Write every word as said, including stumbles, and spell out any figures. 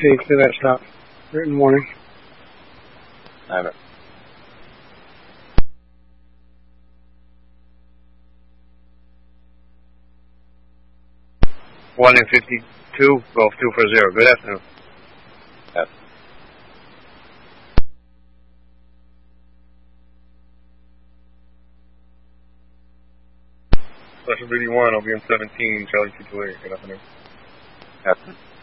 see, see that stop. Written warning. I have it. One in fifty-two, Golf two for zero. Good afternoon. Yes. Special duty one, I'll be in seventeen, Charlie two two eight. Good afternoon. Yes.